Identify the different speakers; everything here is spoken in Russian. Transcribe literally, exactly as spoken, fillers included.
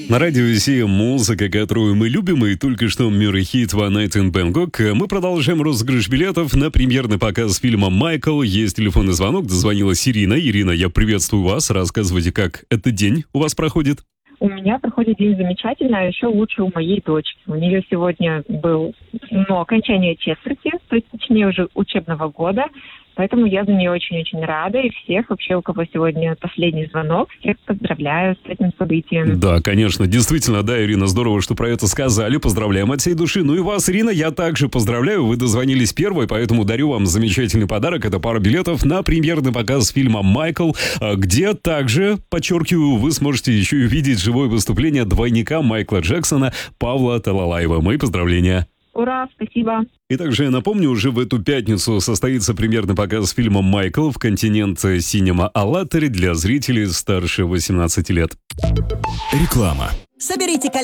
Speaker 1: На радио Россия музыка, которую мы любим, и только что мюррей хит «One Night in Bangkok». Мы продолжаем розыгрыш билетов на премьерный показ фильма «Майкл». Есть телефонный звонок, дозвонилась Ирина. Ирина, я приветствую вас. Рассказывайте, как этот день у вас проходит.
Speaker 2: У меня проходит день замечательно, а еще лучше у моей дочки. У нее сегодня был ну, окончание четверти, то есть точнее уже учебного года. Поэтому я за нее очень-очень рада. И всех вообще, у кого сегодня последний звонок, всех поздравляю с этим событием.
Speaker 1: Да, конечно. Действительно, да, Ирина, здорово, что про это сказали. Поздравляем от всей души. Ну и вас, Ирина, я также поздравляю. Вы дозвонились первой, поэтому дарю вам замечательный подарок. Это пара билетов на премьерный показ фильма «Майкл», где также, подчеркиваю, вы сможете еще и увидеть живое выступление двойника Майкла Джексона Павла Талалаева. Мои поздравления.
Speaker 2: Ура, спасибо.
Speaker 1: И также я напомню, уже в эту пятницу состоится премьерный показ фильма «Майкл» в Континент Синема Аллатери для зрителей старше восемнадцати лет.
Speaker 3: Реклама.
Speaker 4: Соберите